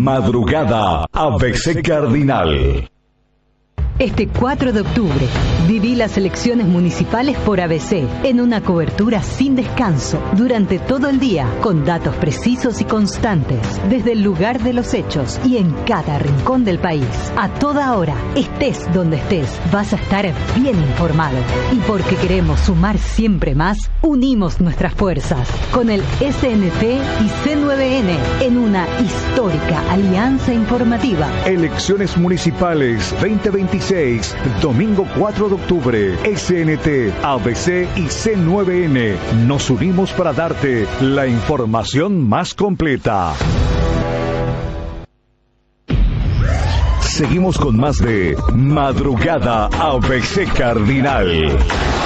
Madrugada ABC Cardinal. Este 4 de octubre, viví las elecciones municipales por ABC, en una cobertura sin descanso, durante todo el día, con datos precisos y constantes, desde el lugar de los hechos y en cada rincón del país. A toda hora, estés donde estés, vas a estar bien informado. Y porque queremos sumar siempre más, unimos nuestras fuerzas, con el SNT y C9N, en una histórica alianza informativa. Elecciones Municipales 2026, domingo 4 de octubre. SNT, ABC y C9N. Nos unimos para darte la información más completa. Seguimos con más de Madrugada ABC Cardinal.